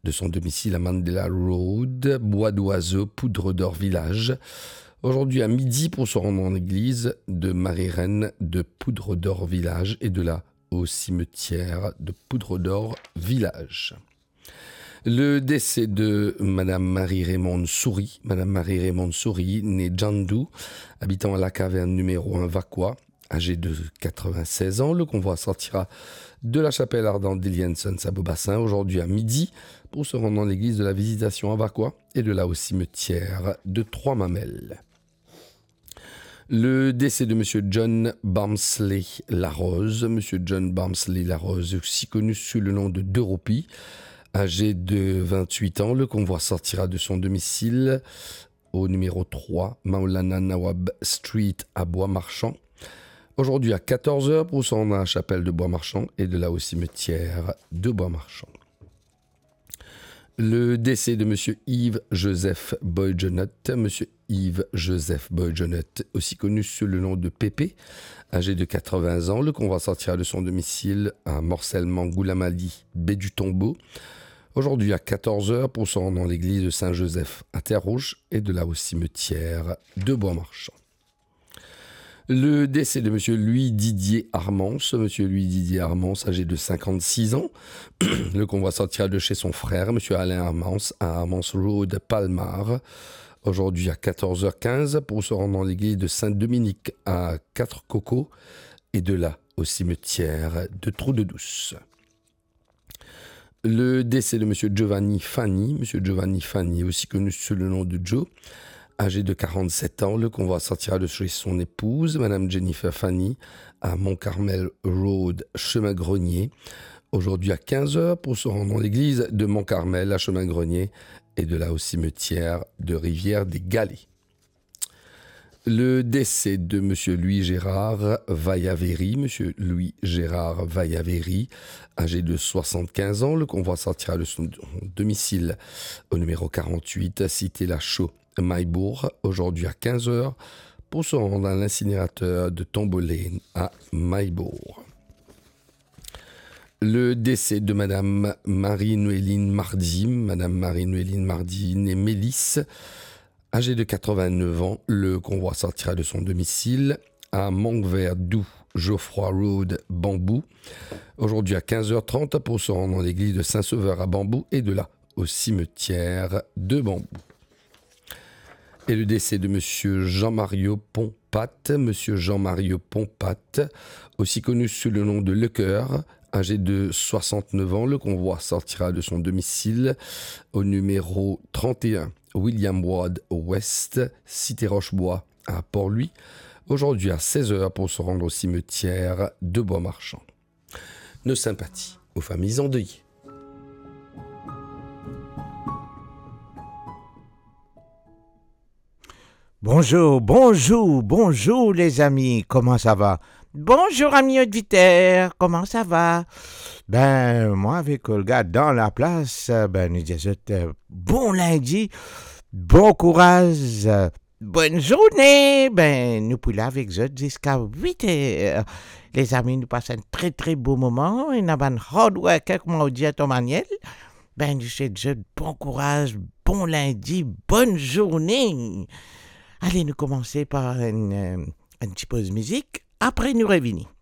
de son domicile à Mandela Road, Bois d'Oiseau, Poudre d'Or Village. Aujourd'hui à midi pour se rendre en église de Marie-Reine de Poudre d'Or Village et de là au cimetière de Poudre d'Or Village. Le décès de Madame Marie-Raymonde Souris. Madame Marie-Raymonde Souris, née Djandou, habitant à la caverne numéro 1 Vacois, âgée de 96 ans. Le convoi sortira de la chapelle ardente d'Elienson à Beaubassin aujourd'hui à midi pour se rendre dans l'église de la Visitation à Vacois et de là au cimetière de Trois-Mamelles. Le décès de M. John Barmsley Larose. M. John Barmsley Larose, aussi connu sous le nom de Doropi, âgé de 28 ans. Le convoi sortira de son domicile au numéro 3, Maulana Nawab Street à Bois-Marchand. Aujourd'hui à 14h pour se rendre à la chapelle de Bois-Marchand et de là au cimetière de Bois-Marchand. Le décès de M. Yves-Joseph Boyjonot. M. Yves-Joseph Boyjonot, aussi connu sous le nom de Pépé, âgé de 80 ans. Le convoi sortira de son domicile à Morcellement-Goulamali, baie du Tombeau. Aujourd'hui à 14h pour se rendre dans l'église de Saint-Joseph à Terre-Rouge et de là au cimetière de Bois-Marchand. Le décès de M. Louis-Didier Armance. M. Louis-Didier Armance, âgé de 56 ans. Le convoi sortira de chez son frère, M. Alain Armance, à Armance Road, Palmar. Aujourd'hui à 14h15 pour se rendre dans l'église de Saint-Dominique à Quatre-Cocos et de là au cimetière de Trou-de-Douce. Le décès de M. Giovanni Fanni. M. Giovanni Fanni, aussi connu sous le nom de Joe, âgé de 47 ans. Le convoi sortira de chez son épouse, Mme Jennifer Fanny, à Mont-Carmel Road, Chemin Grenier. Aujourd'hui à 15h pour se rendre dans l'église de Mont-Carmel à Chemin Grenier et de là au cimetière de Rivière-des-Galets. Le décès de M. Louis-Gérard Vaillaveri. M. Louis-Gérard Vaillaveri, âgé de 75 ans. Le convoi sortira de son domicile au numéro 48, cité La Chaux, Maillebourg, aujourd'hui à 15h pour se rendre à l'incinérateur de Tombolène à Maillebourg. Le décès de Madame Marie-Noéline Mardy. Madame Marie-Noéline Mardy, née Mélisse, âgée de 89 ans. Le convoi sortira de son domicile à Montvert-Doux, Geoffroy Road, Bambou. Aujourd'hui à 15h30 pour se rendre dans l'église de Saint-Sauveur à Bambou et de là au cimetière de Bambou. Et le décès de M. Jean-Mario Pompat. M. Jean-Mario Pompat, aussi connu sous le nom de Lecoeur, âgé de 69 ans. Le convoi sortira de son domicile au numéro 31, William Ward Ouest, Cité Rochebois à Port-Louis. Aujourd'hui à 16h pour se rendre au cimetière de Bois-Marchand. Nos sympathies aux familles endeuillées. Bonjour, bonjour, bonjour les amis, comment ça va? Bonjour amis auditeurs, comment ça va? Moi avec Olga dans la place, nous disons bon lundi, bon courage, bonne journée, nous pouvons avec eux jusqu'à 8h. Les amis, nous passons un très très beau moment, et nous avons un hard work, comme on dit à ton Maniel. Nous disons bon courage, bon lundi, bonne journée. Allez, nous commencer par une petite pause musique. Après, nous revenons.